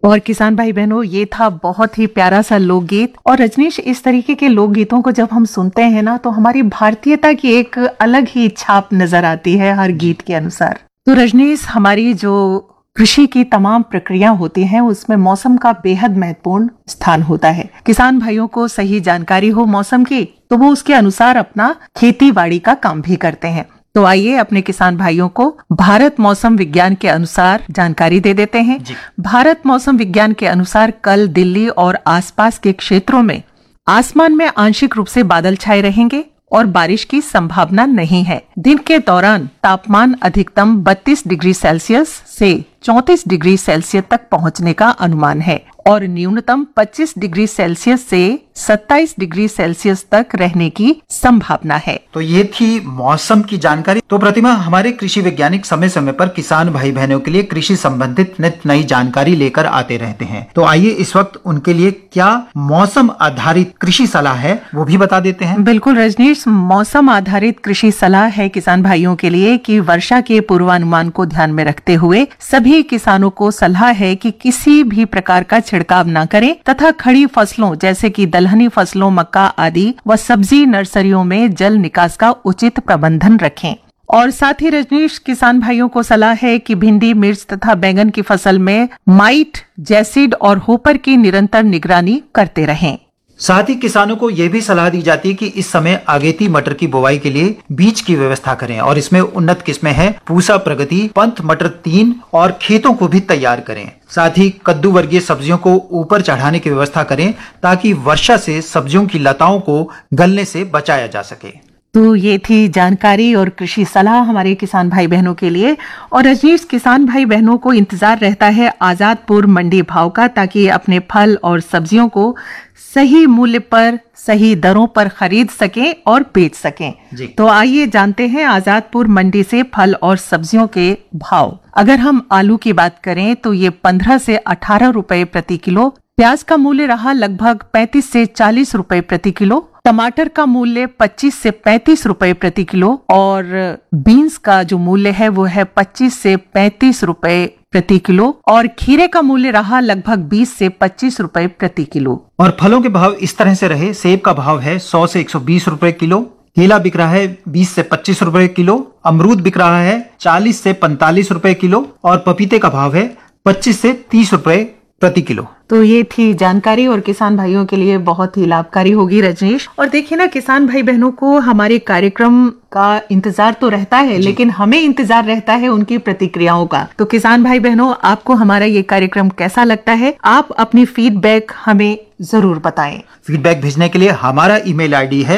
और किसान भाई बहनों, ये था बहुत ही प्यारा सा लोकगीत। और रजनीश, इस तरीके के लोकगीतों को जब हम सुनते हैं ना, तो हमारी भारतीयता की एक अलग ही छाप नजर आती है हर गीत के अनुसार। तो रजनीश, हमारी जो कृषि की तमाम प्रक्रिया होती हैं, उसमें मौसम का बेहद महत्वपूर्ण स्थान होता है। किसान भाइयों को सही जानकारी हो मौसम की, तो वो उसके अनुसार अपना खेती बाड़ी का काम भी करते हैं। तो आइए अपने किसान भाइयों को भारत मौसम विज्ञान के अनुसार जानकारी दे देते हैं। भारत मौसम विज्ञान के अनुसार कल दिल्ली और आसपास के क्षेत्रों में आसमान में आंशिक रूप से बादल छाए रहेंगे और बारिश की संभावना नहीं है। दिन के दौरान तापमान अधिकतम 32 डिग्री सेल्सियस से 34 डिग्री सेल्सियस तक पहुंचने का अनुमान है और न्यूनतम 25 डिग्री सेल्सियस से 27 डिग्री सेल्सियस तक रहने की संभावना है। तो ये थी मौसम की जानकारी। तो प्रतिमा, हमारे कृषि वैज्ञानिक समय समय पर किसान भाई बहनों के लिए कृषि संबंधित नित नई जानकारी लेकर आते रहते हैं। तो आइए इस वक्त उनके लिए क्या मौसम आधारित कृषि सलाह है वो भी बता देते हैं। बिल्कुल रजनीश, मौसम आधारित कृषि सलाह है किसान भाइयों के लिए कि वर्षा के पूर्वानुमान को ध्यान में रखते हुए सभी किसानों को सलाह है कि किसी भी प्रकार का छिड़काव न करें तथा खड़ी फसलों जैसे कि दलहनी फसलों, मक्का आदि व सब्जी नर्सरियों में जल निकास का उचित प्रबंधन रखें। और साथ ही रजनीश, किसान भाइयों को सलाह है कि भिंडी, मिर्च तथा बैंगन की फसल में माइट, जैसिड और होपर की निरंतर निगरानी करते रहें। साथ ही किसानों को यह भी सलाह दी जाती है कि इस समय अगेती मटर की बुवाई के लिए बीज की व्यवस्था करें और इसमें उन्नत किस्में हैं पूसा, प्रगति, पंथ मटर 3 और खेतों को भी तैयार करें। साथ ही कद्दू वर्गीय सब्जियों को ऊपर चढ़ाने की व्यवस्था करें ताकि वर्षा से सब्जियों की लताओं को गलने से बचाया जा सके। तो ये थी जानकारी और कृषि सलाह हमारे किसान भाई बहनों के लिए। और रजनीश, किसान भाई बहनों को इंतजार रहता है आजादपुर मंडी भाव का, ताकि अपने फल और सब्जियों को सही मूल्य पर, सही दरों पर खरीद सकें और बेच सकें। तो आइए जानते हैं आजादपुर मंडी से फल और सब्जियों के भाव। अगर हम आलू की बात करें तो ये 15 से 18 रुपए प्रति किलो, प्याज का मूल्य रहा लगभग 35 से 40 रुपए प्रति किलो, टमाटर का मूल्य 25 से 35 रुपए प्रति किलो और बीन्स का जो मूल्य है वो है 25 से 35 रुपए प्रति किलो और खीरे का मूल्य रहा लगभग 20 से 25 रुपए प्रति किलो। और फलों के भाव इस तरह से रहे। सेब का भाव है 100 से 120 रुपए किलो, केला बिक रहा है 20 से 25 रुपए किलो, अमरूद बिक रहा है 40 से 45 रुपए किलो और पपीते का भाव है 25 से 30 रुपए प्रति किलो। तो ये थी जानकारी और किसान भाइयों के लिए बहुत ही लाभकारी होगी रजनीश। और देखिए ना, किसान भाई बहनों को हमारे कार्यक्रम का इंतजार तो रहता है, लेकिन हमें इंतजार रहता है उनकी प्रतिक्रियाओं का। तो किसान भाई बहनों, आपको हमारा ये कार्यक्रम कैसा लगता है? आप अपनी फीडबैक हमें जरूर बताएं। फीडबैक भेजने के लिए हमारा ईमेल आईडी है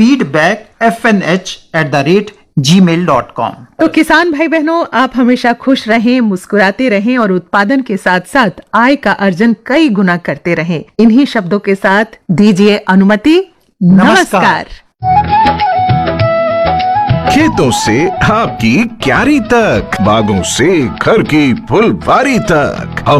feedbackfnh@gmail.com। तो किसान भाई बहनों, आप हमेशा खुश रहें, मुस्कुराते रहें और उत्पादन के साथ साथ आय का अर्जन कई गुना करते रहें। इन्हीं शब्दों के साथ दीजिए अनुमति। नमस्कार। खेतों से आपकी क्यारी तक, बागों से घर की फुलवारी तक, हम